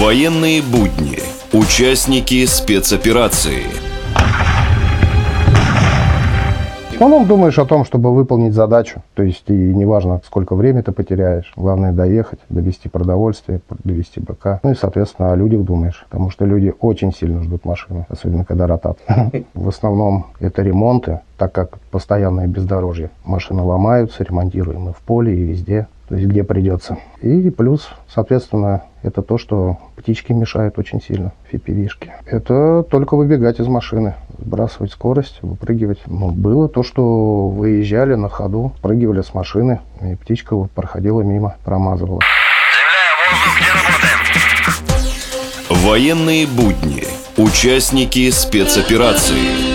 Военные будни. Участники спецоперации. В основном думаешь о том, чтобы выполнить задачу. То есть и неважно, сколько времени ты потеряешь. Главное доехать, довести продовольствие, довести БК. Ну и, соответственно, о людях думаешь. Потому что люди очень сильно ждут машины. Особенно, когда ротация. В основном это ремонты, так как постоянное бездорожье. Машины ломаются, ремонтируем и в поле, и везде. То есть где придется. И плюс, соответственно, это то, что птички мешают очень сильно, FPV-шки. Это только выбегать из машины, сбрасывать скорость, выпрыгивать. Но было то, что выезжали на ходу, прыгивали с машины, и птичка проходила мимо, промазывала. Военные будни. Участники спецоперации.